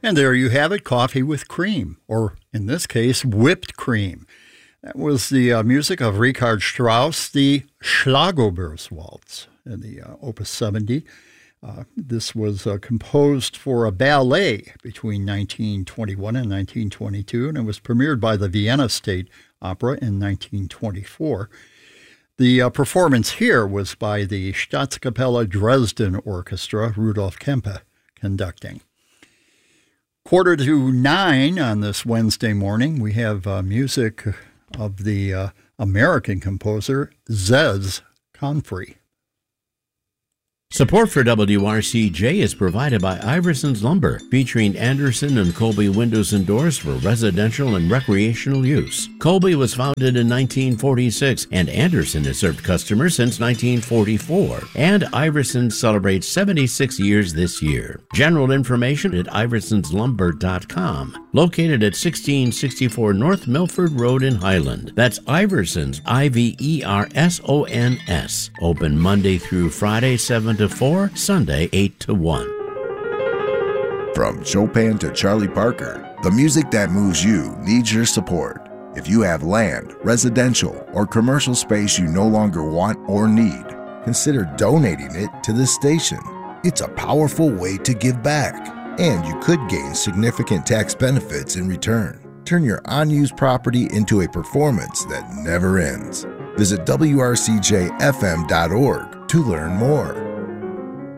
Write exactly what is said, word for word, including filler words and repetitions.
And there you have it, Coffee with Cream, or in this case, whipped cream. That was the uh, music of Richard Strauss, the Schlagober's Waltz, in the uh, Opus seventy. Uh, this was uh, composed for a ballet between nineteen twenty-one and nineteen twenty-two, and it was premiered by the Vienna State Opera in nineteen twenty-four. The uh, performance here was by the Staatskapelle Dresden Orchestra, Rudolf Kempe conducting. Quarter to nine on this Wednesday morning, we have uh, music of the uh, American composer Zez Confrey. Support for W R C J is provided by Iverson's Lumber, featuring Anderson and Colby windows and doors for residential and recreational use. Colby was founded in nineteen forty-six, and Anderson has served customers since nineteen forty-four. And Iverson celebrates seventy-six years this year. General information at iversons lumber dot com. Located at sixteen sixty-four North Milford Road in Highland. That's Iversons, I V E R S O N S. Open Monday through Friday, seven to four, Sunday eight to one. From Chopin to Charlie Parker, the music that moves you needs your support. If you have land, residential, or commercial space you no longer want or need, consider donating it to this station. It's a powerful way to give back, and you could gain significant tax benefits in return. Turn your unused property into a performance that never ends. Visit W R C J F M dot org to learn more.